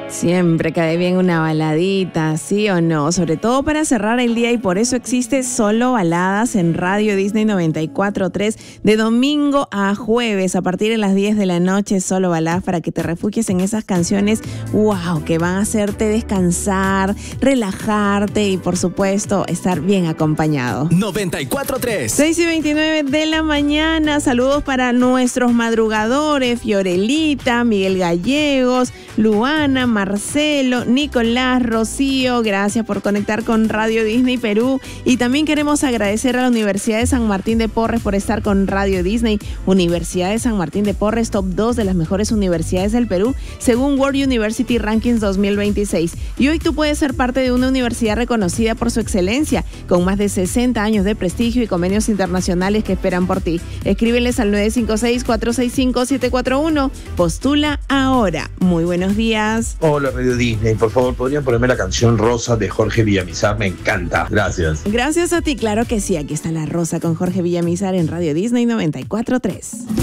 Siempre cae bien una baladita, ¿sí o no? Sobre todo para cerrar el día, y por eso existe Solo Baladas en Radio Disney 94.3 de domingo a jueves a partir de las 10 de la noche. Solo Baladas para que te refugies en esas canciones, wow, que van a hacerte descansar, relajarte y por supuesto estar bien acompañado. 94.3 6:29 de la mañana. Saludos para nuestros madrugadores: Fiorelita, Miguel Gallegos, Luana, Marcelo, Nicolás, Rocío. Gracias por conectar con Radio Disney Perú. Y también queremos agradecer a la Universidad de San Martín de Porres por estar con Radio Disney. Universidad de San Martín de Porres, top 2 de las mejores universidades del Perú según World University Rankings 2026. Y hoy tú puedes ser parte de una universidad reconocida por su excelencia, con más de 60 años de prestigio y convenios internacionales que esperan por ti. Escríbeles al 956-465-741. Postula ahora. Muy buenos días. Hola Radio Disney, por favor, ¿podrían ponerme la canción Rosa de Jorge Villamizar? Me encanta, gracias. Gracias a ti, claro que sí, aquí está La Rosa con Jorge Villamizar en Radio Disney 94.3.